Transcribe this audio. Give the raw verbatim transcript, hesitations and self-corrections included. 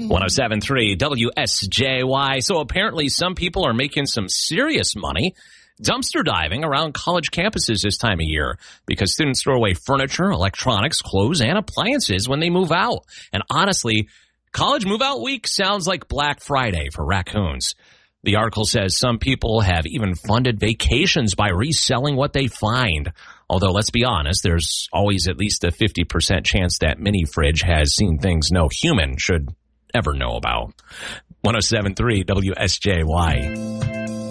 one oh seven point three W S J Y. So apparently some people are making some serious money dumpster diving around college campuses this time of year because students throw away furniture, electronics, clothes, and appliances when they move out. And honestly, college move-out week sounds like Black Friday for raccoons. The article says some people have even funded vacations by reselling what they find. Although, let's be honest, there's always at least a fifty percent chance that mini fridge has seen things no human should ever know about. one oh seven point three W S J Y.